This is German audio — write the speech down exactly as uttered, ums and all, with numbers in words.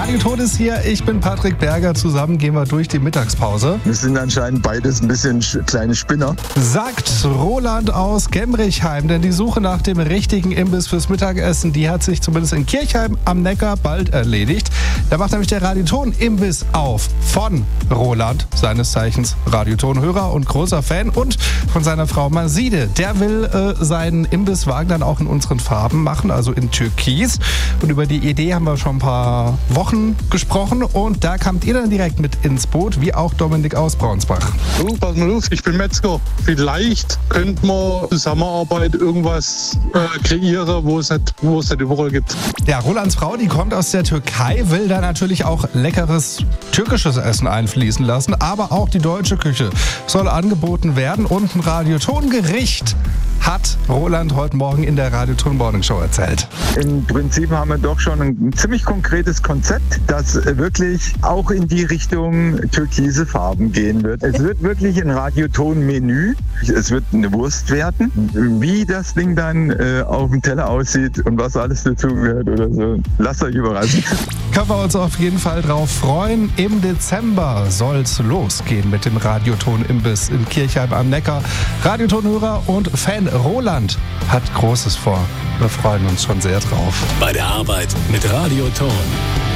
Radioton ist hier, ich bin Patrick Berger, zusammen gehen wir durch die Mittagspause. Wir sind anscheinend beides ein bisschen sch- kleine Spinner. Sagt Roland aus Gemrichheim, denn die Suche nach dem richtigen Imbiss fürs Mittagessen, die hat sich zumindest in Kirchheim am Neckar bald erledigt. Da macht nämlich der Radioton-Imbiss auf von Roland, seines Zeichens Radioton-Hörer und großer Fan, und von seiner Frau Maside. Der will äh, seinen Imbisswagen dann auch in unseren Farben machen, also in Türkis. Und über die Idee haben wir schon ein paar Wochen gesprochen und da kamt ihr dann direkt mit ins Boot, wie auch Dominik aus Braunsbach. Du, pass mal auf, ich bin Metzger. Vielleicht könnte man Zusammenarbeit irgendwas äh, kreieren, wo es nicht, wo es nicht überall gibt. Ja, Rolands Frau, die kommt aus der Türkei, will da natürlich auch leckeres türkisches Essen einfließen lassen, aber auch die deutsche Küche soll angeboten werden und ein Radiotongericht hat Roland heute Morgen in der Radioton Morning Show erzählt. Im Prinzip haben wir doch schon ein ziemlich konkretes Konzept, das wirklich auch in die Richtung türkise Farben gehen wird. Es wird wirklich ein Radioton-Menü. Es wird eine Wurst werden. Wie das Ding dann äh, auf dem Teller aussieht und was alles dazugehört oder so, lasst euch überraschen. Können wir uns auf jeden Fall drauf freuen. Im Dezember soll's losgehen mit dem Radioton-Imbiss in Kirchheim am Neckar. Radiotonhörer und Fan Roland hat Großes vor. Wir freuen uns schon sehr drauf. Bei der Arbeit mit Radioton.